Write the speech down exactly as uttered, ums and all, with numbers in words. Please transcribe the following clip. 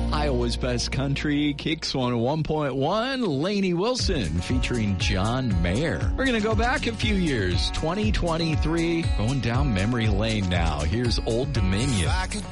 Iowa's Best Country, Kicks one oh one point one, Lainey Wilson featuring John Mayer. We're going to go back a few years, twenty twenty-three, going down memory lane now. Here's Old Dominion.